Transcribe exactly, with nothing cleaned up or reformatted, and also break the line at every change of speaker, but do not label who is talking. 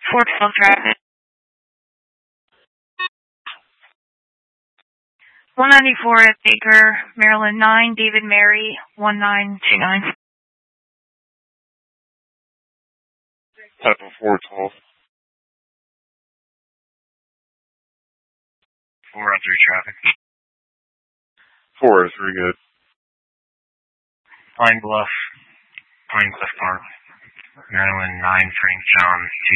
four twelve traffic. one ninety-four at Baker, Maryland nine, David Mary, one nine two nine.
Type of four twelve. four oh three traffic. four oh three, good.
Pine Bluff, Pine Cliff Park, Maryland nine, Frank John, two